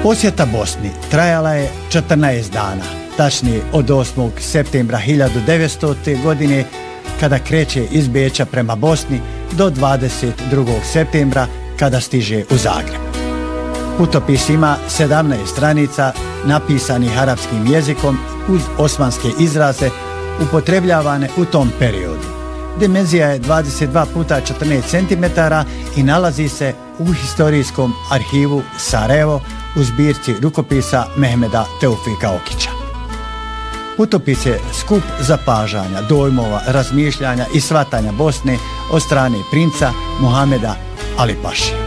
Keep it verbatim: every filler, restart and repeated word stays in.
Posjeta Bosni trajala je četrnaest dana, tačnije od osmog septembra hiljadu devetstote. godine kada kreće iz Beča prema Bosni do dvadeset drugog septembra kada stiže u Zagreb. Putopis ima sedamnaest stranica napisanih arapskim jezikom uz osmanske izraze upotrebljavane u tom periodu. Dimenzija je dvadeset dva puta četrnaest centimetara i nalazi se u historijskom arhivu Sarajevo u zbirci rukopisa Mehmeda Teufika Okića. Putopis je skup zapažanja, dojmova, razmišljanja i shvatanja Bosne od strane princa Muhameda Alipaše.